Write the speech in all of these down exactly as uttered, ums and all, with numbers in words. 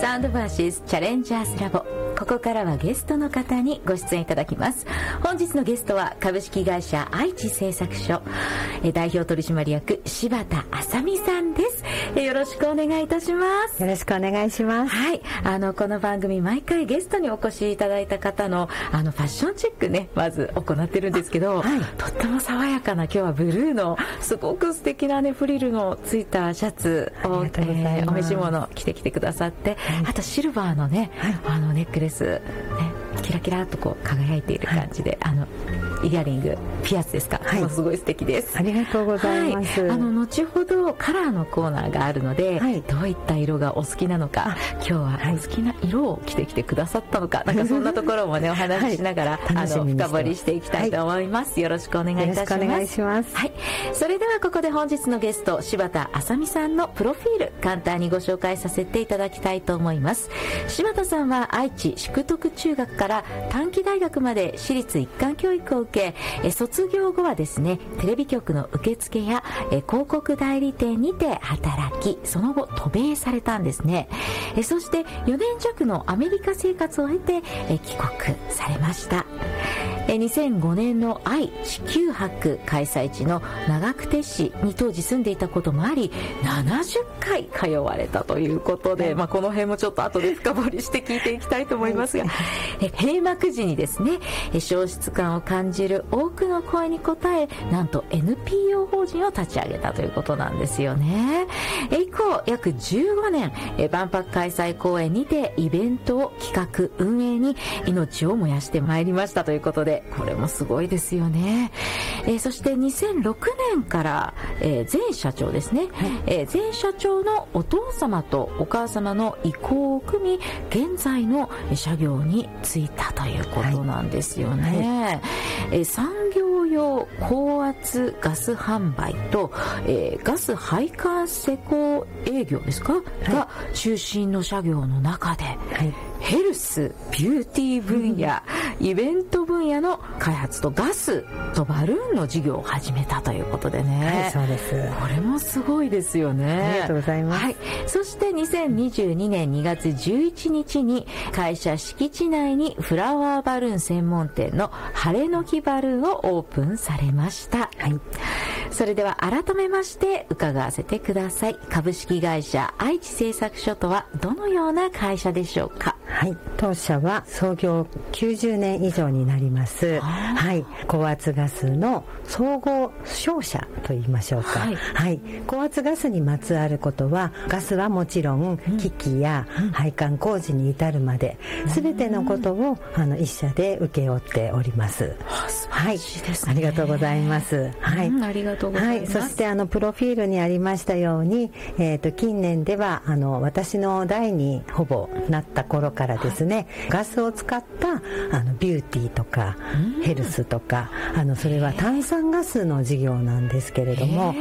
サウンドバーシスチャレンジャーズラボ。ここからはゲストの方にご出演いただきます。本日のゲストは株式会社愛知製作所代表取締役柴田あさみさんです。よろしくお願いいたします。 よろしくお願いします。 はい、あのこの番組毎回ゲストにお越しいただいた方のあのファッションチェックね、まず行ってるんですけど、はい、とっても爽やかな今日はブルーのすごく素敵なねフリルのついたシャツを、えー、お召し物着てきてくださって、はい、あとシルバーのね、はい、あのネックレスね、キラキラとこう輝いている感じで、はい、あのイヤリングピアスですか、はい、もうすごい素敵です。 ありがとうございます、 はい、あの後ほどカラーのコーナーがあるので、はい、どういった色がお好きなのか、今日はお好きな色を着てきてくださったのか、なんかそんなところもねお話ししながら、はい、あの深掘りしていきたいと思います、はい、よろしくお願いいたします。 よろしくお願いします。 はい、それではここで本日のゲスト柴田あさみさんのプロフィール簡単にご紹介させていただきたいと思います。柴田さんは愛知淑徳中学から短期大学まで私立一貫教育を受け、え卒業後はですねテレビ局の受付やえ広告代理店にて働き、その後渡米されたんですね。えそしてよねん弱のアメリカ生活を経てえ帰国されました。えにせんごねんの愛・地球博開催地の長久手市に当時住んでいたこともあり、ななじゅっかい通われたということで、まあ、この辺もちょっと後で深掘りして聞いていきたいと思いますが、え閉幕時にですね消失感を感じる多くの声に応え、なんと エヌピーオー 法人を立ち上げたということなんですよね。え以降約じゅうごねんえ万博開催公演にてイベントを企画運営に命を燃やしてまいりましたということで、これもすごいですよね。えー、そしてにせんろくねんから、えー、前社長ですね、はい、えー、前社長のお父様とお母様の意向を組み現在の社業に就いたということなんですよね。はいはい、えー、産業用高圧ガス販売と、えー、ガス配管施工営業ですか、はい、が中心の社業の中で、はい、ヘルス、ビューティー分野、うん、イベント分野の開発とガスとバルーンの事業を始めたということでね。 はい、そうです。 これもすごいですよね。 ありがとうございます。はい、 そしてにせんにじゅうにねんにがつじゅういちにちに会社敷地内にフラワーバルーン専門店の晴れの木バルーンをオープンされました。はい、それでは改めまして伺わせてください。株式会社愛知製作所とはどのような会社でしょうか。 はい、当社は創業きゅうじゅうねん以上になります、はい、高圧ガスの総合商社と言いましょうか。はい、はい、高圧ガスにまつわることはガスはもちろん機器や配管工事に至るまで、うん、全てのことをあの一社で請け負っております。 はい、素晴らしいですね。 ありがとうございます。はい、 うん、ありがとうございます。 はい、そしてあのプロフィールにありましたように、えーと、近年ではあの私の代にほぼなった頃からですね、はい、ガスを使ったあのビューティーとか、うん、ヘルスとか、あのそれは炭酸ガスの事業なんですけれども、はい、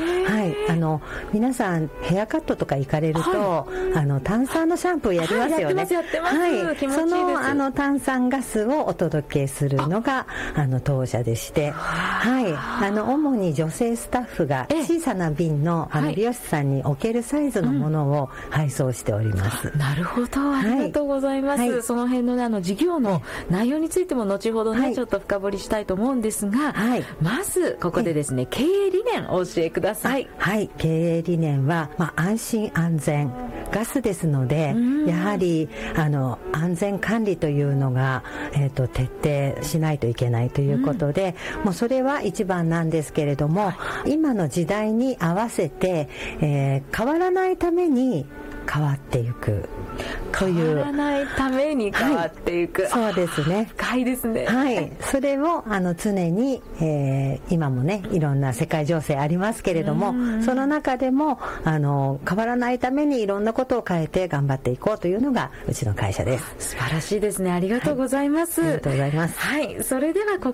あの皆さんヘアカットとか行かれると、はい、あの炭酸のシャンプーやりますよね。はい、やってますやってます。はい、気持ちいいです。そのあの炭酸ガスをお届けするのがあの当社でして、はい、あの主に女性スタッフが小さな瓶のあの美容師さんに置けるサイズのものを配送しております。 うん、なるほど、ありがとうございます。はい、その辺の、ね、あの事業の内容についても後ほどね、はい、ちょっと深掘りしたいと思うんですが、はい、まずここでですね、経営理念をお教えください。 はい、経営理念は、まあ、安心安全ガスですので、やはりあの安全管理というのが、えーと、徹底しないといけないということで、うん、もうそれは一番なんですけれども、はい、今の時代に合わせて、えー、変わらないために変わっていくという、 変わらないために変わっていく、 はい、そうですね。 深いですね。 はい、それをあの常に、えー、今もねいろんな世界情勢ありますけれども、その中でもあの変わらないためにいろんなことを変えて頑張っていこうというのがうちの会社です。 素晴らしいですね。ありがとうございます。 はい、ありがとうございます。 はい、それではこ